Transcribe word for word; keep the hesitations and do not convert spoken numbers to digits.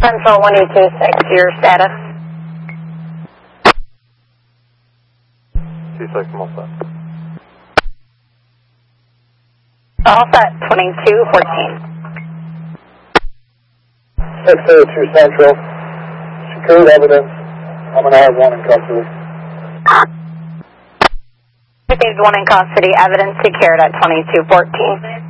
Central one eight two six, your status. two six, I'm all set. All set, twenty-two fourteen. six oh two Central. Secured evidence. I'm going to have one in custody. Received one in custody, evidence secured at twenty-two fourteen.